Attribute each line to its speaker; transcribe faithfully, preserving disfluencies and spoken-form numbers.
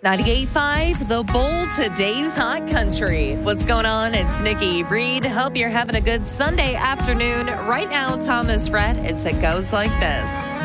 Speaker 1: ninety-eight point five, The Bull, today's hot country. What's going on? It's Nikki Reed. Hope you're having a good Sunday afternoon. Right now, Thomas Fred, it's It Goes Like This.